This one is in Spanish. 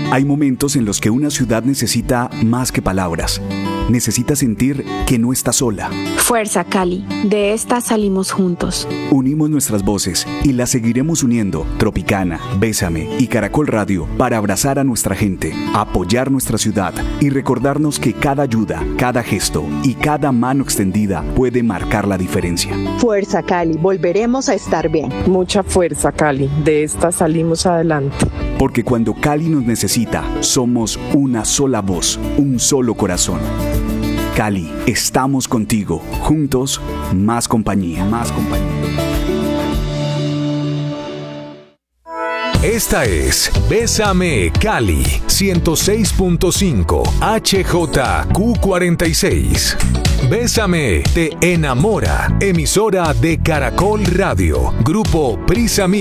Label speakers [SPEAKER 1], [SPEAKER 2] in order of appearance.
[SPEAKER 1] Hay momentos en los que una ciudad necesita más que palabras. Necesita sentir que no está sola.
[SPEAKER 2] Fuerza, Cali. De esta salimos juntos.
[SPEAKER 1] Unimos nuestras voces y las seguiremos uniendo. Tropicana, Bésame y Caracol Radio para abrazar a nuestra gente, apoyar nuestra ciudad y recordarnos que cada ayuda, cada gesto y cada mano extendida puede marcar la diferencia.
[SPEAKER 3] Fuerza, Cali. Volveremos a estar bien.
[SPEAKER 4] Mucha fuerza, Cali. De esta salimos adelante.
[SPEAKER 1] Porque cuando Cali nos necesita, somos una sola voz, un solo corazón. Cali, estamos contigo. Juntos, más compañía, más compañía.
[SPEAKER 5] Esta es Bésame Cali 106.5 HJQ46. Bésame te enamora. Emisora de Caracol Radio. Grupo Prisa